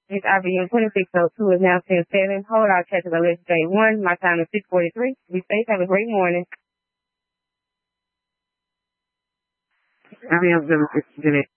It's IBM 2602 is now 10-7. Hold, I'll check the list day 1. My time is 6:43. Be safe. Have a great morning. IBM 768.